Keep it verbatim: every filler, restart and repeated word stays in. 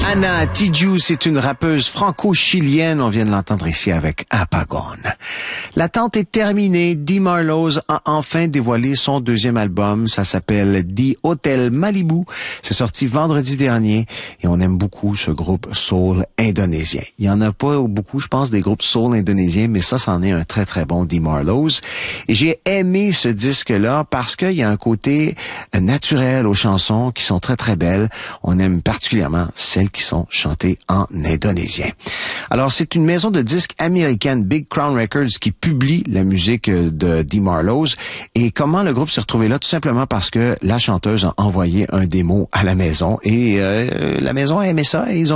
Anna Tijoux, c'est une rappeuse franco-chilienne. On vient de l'entendre ici avec Apagón. L'attente est terminée. Dee Marlowe a enfin dévoilé son deuxième album. Ça s'appelle The Hotel Malibu. C'est sorti vendredi dernier et on aime beaucoup ce groupe soul indonésien. Il y en a pas beaucoup, je pense, des groupes soul indonésiens, mais ça, c'en est un très, très bon, Dee Marlowe. Et j'ai aimé ce disque-là parce qu'il y a un côté naturel aux chansons qui sont très, très belles. On aime particulièrement celles qui sont chantées en indonésien. Alors, c'est une maison de disques américaine, Big Crown Records, qui publie la musique de Dee Marlowe. Et comment le groupe s'est retrouvé là? Tout simplement parce que la chanteuse a envoyé un démo à la maison et euh, la maison a aimé ça et ils ont